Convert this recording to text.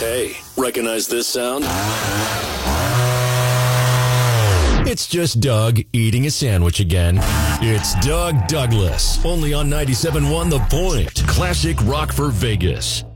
Hey, recognize this sound? It's just Doug eating a sandwich again. It's Doug Douglas, only on 97.1 The Point. Classic rock for Vegas.